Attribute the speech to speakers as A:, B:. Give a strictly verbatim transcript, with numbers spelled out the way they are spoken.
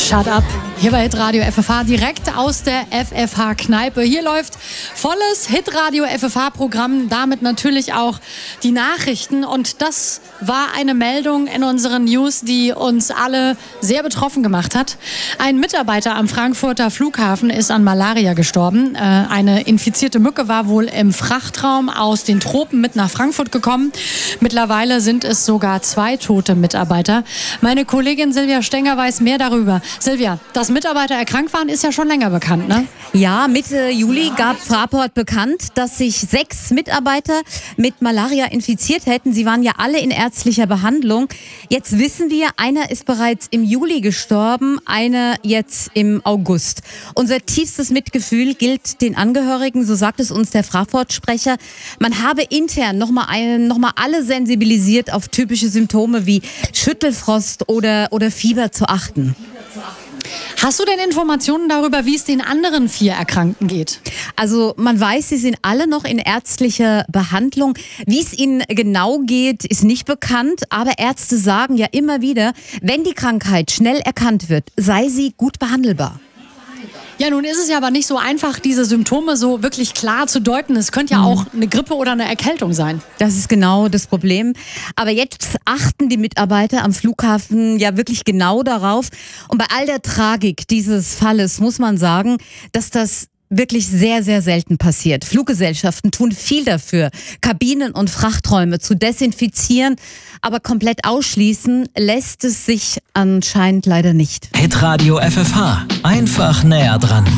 A: Shut up. Hier bei Hitradio F F H, direkt aus der F F H-Kneipe. Hier läuft volles Hitradio F F H-Programm, damit natürlich auch die Nachrichten. Und das war eine Meldung in unseren News, die uns alle sehr betroffen gemacht hat. Ein Mitarbeiter am Frankfurter Flughafen ist an Malaria gestorben. Äh, eine infizierte Mücke war wohl im Frachtraum aus den Tropen mit nach Frankfurt gekommen. Mittlerweile sind es sogar zwei tote Mitarbeiter. Meine Kollegin Silvia Stenger weiß mehr darüber. Silvia, dass Mitarbeiter erkrankt waren, ist ja schon länger bekannt, ne?
B: Ja, Mitte Juli gab Fraport bekannt, dass sich sechs Mitarbeiter mit Malaria infiziert hätten. Sie waren ja alle in ärztlicher Behandlung. Jetzt wissen wir, einer ist bereits im Juli gestorben, einer jetzt im August. Unser tiefstes Mitgefühl gilt den Angehörigen, so sagt es uns der Fraport-Sprecher. Man habe intern nochmal noch mal alle sensibilisiert, auf typische Symptome wie Schüttelfrost oder, oder Fieber zu achten.
A: Hast du denn Informationen darüber, wie es den anderen vier Erkrankten geht?
B: Also man weiß, sie sind alle noch in ärztlicher Behandlung. Wie es ihnen genau geht, ist nicht bekannt. Aber Ärzte sagen ja immer wieder, wenn die Krankheit schnell erkannt wird, sei sie gut behandelbar.
A: Ja, nun ist es ja aber nicht so einfach, diese Symptome so wirklich klar zu deuten. Es könnte ja auch eine Grippe oder eine Erkältung sein.
B: Das ist genau das Problem. Aber jetzt achten die Mitarbeiter am Flughafen ja wirklich genau darauf. Und bei all der Tragik dieses Falles muss man sagen, dass das wirklich sehr, sehr selten passiert. Fluggesellschaften tun viel dafür, Kabinen und Frachträume zu desinfizieren, aber komplett ausschließen lässt es sich anscheinend leider nicht.
C: Hitradio F F H. Einfach näher dran.